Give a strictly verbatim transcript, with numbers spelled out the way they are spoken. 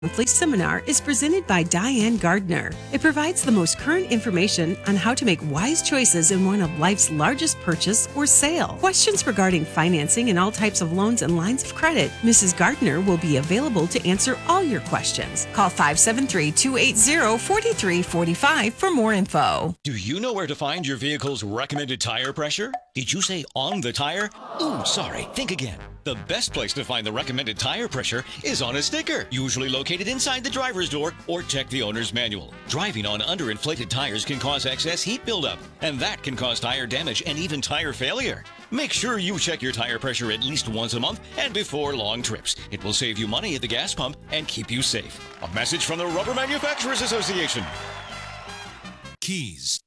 Monthly seminar is presented by Diane Gardner. It provides the most current information on how to make wise choices in one of life's largest purchase or sale. Questions regarding financing and all types of loans and lines of credit. Missus Gardner will be available to answer all your questions. Call five seven three, two eight zero, four three four five for more info. Do you know where to find your vehicle's recommended tire pressure? Did you say on the tire? Ooh, sorry. Think again. The best place to find the recommended tire pressure is on a sticker, usually located inside the driver's door, or check the owner's manual. Driving on underinflated tires can cause excess heat buildup, and that can cause tire damage and even tire failure. Make sure you check your tire pressure at least once a month and before long trips. It will save you money at the gas pump and keep you safe. A message from the Rubber Manufacturers Association. Keys